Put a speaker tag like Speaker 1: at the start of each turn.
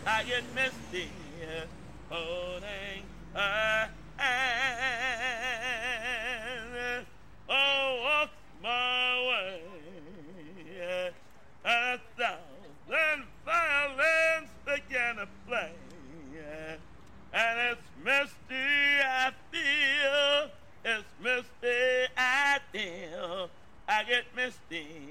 Speaker 1: I get misty holding her hand. Oh, walks my way, and 1,000 violins begin to play, and it's misty I feel, it's misty I feel. I get misty